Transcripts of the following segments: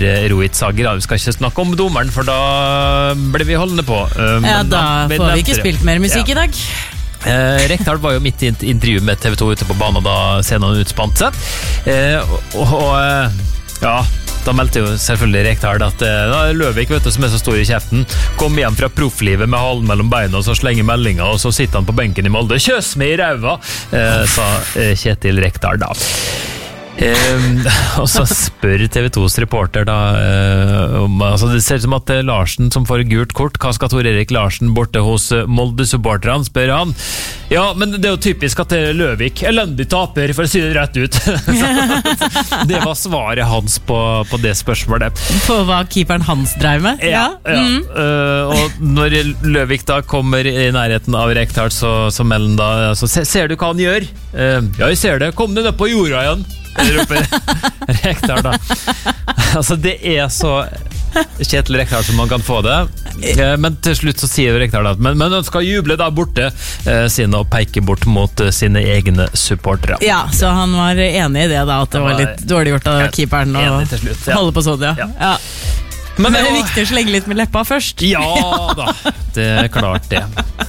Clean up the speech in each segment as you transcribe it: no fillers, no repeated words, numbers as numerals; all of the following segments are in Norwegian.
Rohit Sager. Vi skal ikke snakke om dommeren, for da ble vi holdende på. Ja, da får vi ikke spilt mer musikk i dag. Rekdal var jo midt i intervju med TV 2 ute på banen da scenen utspant seg. Da meldte jo selvfølgelig Rekdal at Løvik, vet du, som så stor i kjeften, kom hjem fra profflivet med halen mellom beina, og så slenger meldinga, og så sitter han på benken i Molde. Kjøss meg i ræva, sa Kjetil Rekdal da. Og så spør TV 2s reporter da altså det ser ut som at Larsen som får gult kort. Hva skal Tor Erik Larsen borte hos Molde-supporterne, spør han. Ja, men det er jo typisk at Løvik elendig taper, for å si det rett ut. Det var svaret hans på det spørsmålet. På hva keeperen hans drev med? Og når Løvik da kommer i nærheten av Rekdal, så melder han da, ser du hva han gjør? Ja, jeg ser det, kom du ned på jorda igjen. Rekdal da. Altså det så Kjetil Rekdal som man kan få det, men til slutt så sier Rekdal at men han skal juble da borte sine og peke bort mot sine egne supportere. Ja, så han var enig i det da, at det var litt dårlig gjort av keeperen å holde på sånn, ja. Men det er viktig å slenge litt med leppa først. Ja da, det klart det.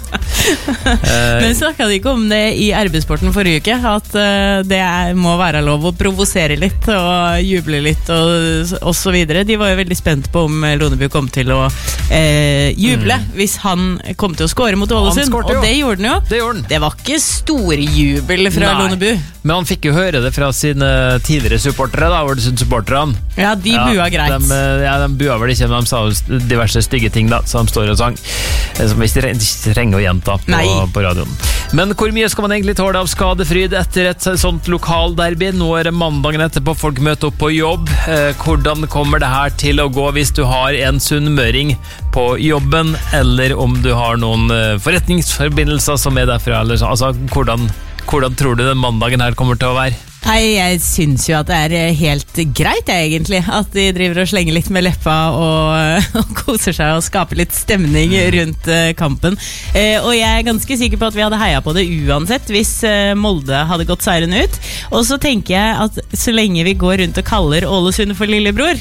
Men snakket de ikke om det i RB-sporten forrige uke, at det må være lov å provosere litt og juble litt og så videre. De var jo veldig spent på om Loneby kom til å juble hvis han kom til å score mot Ålesund, og det gjorde han jo. Det var ikke stor jubel fra Loneby. Men han fikk jo høre det fra sine tidligere supportere da, Ålesund-supporterne. Ja, de bua greit. De bua vel ikke, men de sa diverse stygge ting da, som de står og sang, som vi ikke trenger å gjenta på radioen. Men hvor mye skal man egentlig tåle av skadefryd etter et sånt lokalderby? Nå det mandagen etterpå, folk møter opp på jobb. Hvordan kommer det her til å gå hvis du har en sunnmøring på jobben, eller om du har noen forretningsforbindelser som derfra, eller så? Altså, hvordan tror du den mandagen her kommer til å være? Nei, jeg synes jo at det helt greit egentlig, at de driver og slenger litt med leppa og koser seg og skaper litt stemning rundt kampen. Og jeg ganske sikker på at vi hadde heia på det uansett hvis Molde hadde gått seieren ut. Og så tenker jeg at så lenge vi går rundt og kaller Ålesund for lillebror,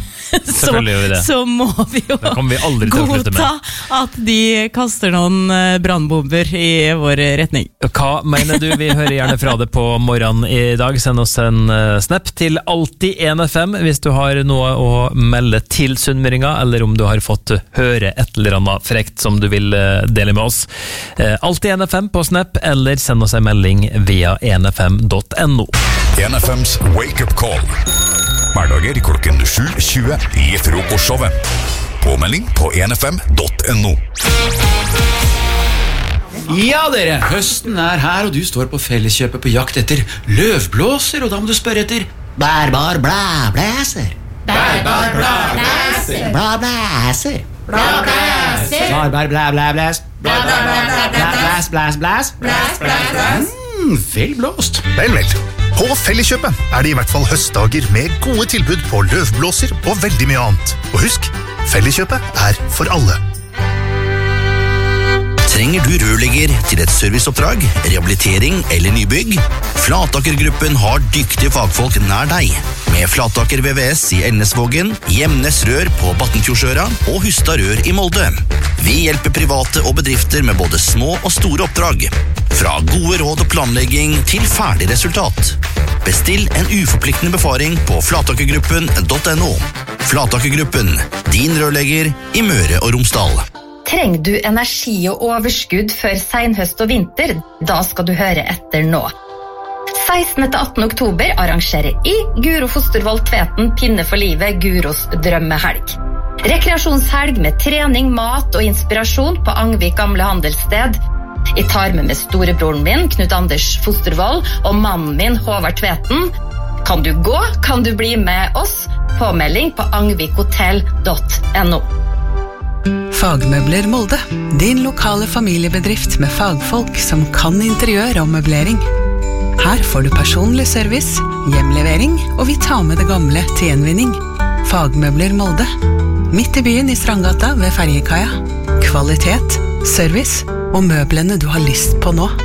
så må vi jo godta at de kaster noen brandbomber i vår retning. Hva mener du? Vi hører gjerne fra det på morgenen i dag. Send oss en snap til alltid1fm hvis du har noe å melde til sunnmøringa, eller om du har fått høre et eller annet frekt som du vil dele med oss. Alltid1fm på snap, eller send oss en melding via 1fm.no. 1FMs Wake Up Call. Hverdager klokken 7:20 i frokostshowet. Påmelding på 1fm.no. Ja dere, høsten her, og du står på Felleskjøpet på jakt etter løvblåser, og da må du spørre etter bærbar blæblæser. Bærbar blæblæser. Blæblæser. Blæblæser. Bærbar blæblæblæs. Blæblæs, blæs, blæs. Blæs, blæs, blæs. Vel blåst. Vel. På Felleskjøpet det i hvert fall høstdager med gode tilbud på løvblåser og veldig mye annet. Og husk, Felleskjøpet for alle. Trenger du rørlegger til et serviceoppdrag, rehabilitering eller nybygg? Flataker-gruppen har dyktige fagfolk nær deg. Med Flataker VVS i Elnesvågen, Gjemnes Rør på Battenfjordsøra og Hustad Rør i Molde. Vi hjelper private og bedrifter med både små og store oppdrag. Fra gode råd og planlegging til ferdig resultat. Bestill en uforpliktende befaring på flatakergruppen.no. Flatakergruppen, din rørlegger i Møre og Romsdal. Trenger du energi og overskudd før senhøst og vinter? Da skal du høre etter nå. 16. til 18. oktober arrangerer Guro Fostervold Tveten Pinne for livet Guros drømmehelg. Rekreasjonshelg med trening, mat og inspirasjon på Angvik gamle handelssted. Jeg tar med storebroren min, Knut Anders Fostervold, og mannen min, Håvard Tveten. Kan du gå? Kan du bli med oss? Påmelding på angvikhotell.no. Fagmøbler Molde, din lokale familiebedrift med fagfolk som kan interiør og møblering. Her får du personlig service, hjemlevering, og vi tar med det gamle til gjenvinning. Fagmøbler Molde, midt i byen i Strandgata ved Ferjekaia. Kvalitet, service og møblene du har lyst på nå.